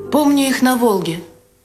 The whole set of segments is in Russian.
Помню их на Волге.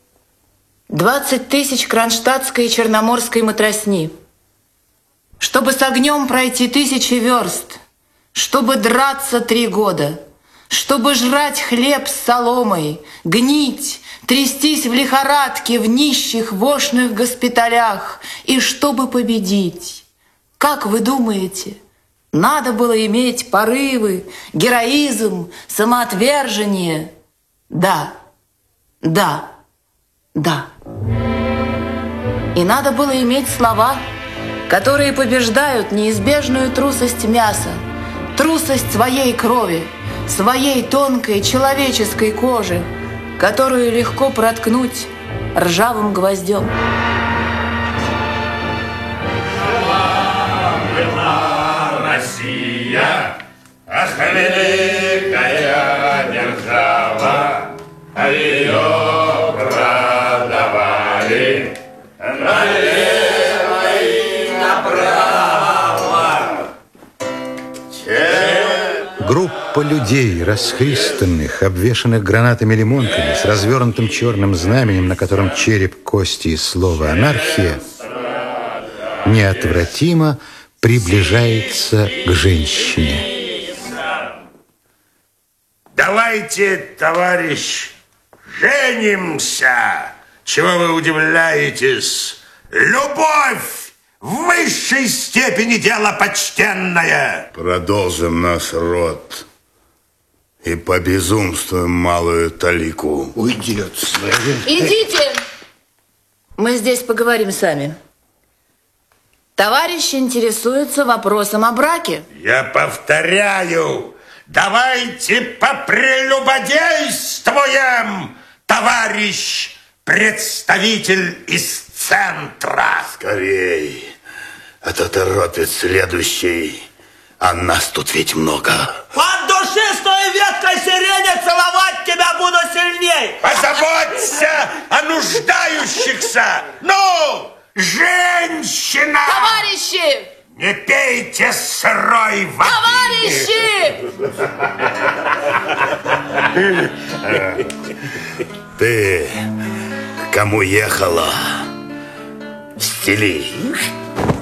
20 тысяч кронштадтской и черноморской матросни. Чтобы с огнем пройти 1000 верст, чтобы драться 3 года, чтобы жрать хлеб с соломой, гнить, трястись в лихорадке в нищих вошных госпиталях, и чтобы победить. Как вы думаете, надо было иметь порывы, героизм, самоотвержение? Да, да, да. И надо было иметь слова, которые побеждают неизбежную трусость мяса, трусость своей крови, своей тонкой человеческой кожи, которую легко проткнуть ржавым гвоздем. Была Россия, ах, великая держава, ее продавали налево и направо. Группа людей, расхристанных, обвешанных гранатами-лимонками, с развернутым черным знаменем, на котором череп, кости и слово «анархия», неотвратимо приближается к женщине. Давайте, товарищ, женимся. Чего вы удивляетесь? Любовь в высшей степени дело почтенное. Продолжим наш род и побезумствуем малую талику. Уйди отсюда. Идите! Мы здесь поговорим сами. Товарищ интересуется вопросом о браке. Я повторяю, давайте попрелюбодействуем, товарищ представитель из центра. Скорей, а то торопит следующий, а нас тут ведь много. От души с той веткой сирени целовать тебя буду сильней. Позаботься о нуждающихся. Ну, женщина! Товарищи! Не пейте сырой воды! Товарищи! Ты к кому ехала? Стили.